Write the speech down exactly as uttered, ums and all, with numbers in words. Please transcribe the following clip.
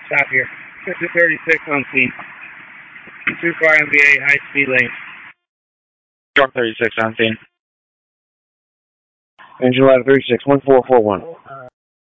Stop here. fifty thirty-six on scene. two four M V A, high speed lane. Truck thirty-six on scene. Engine ladder thirty-six, one four four one.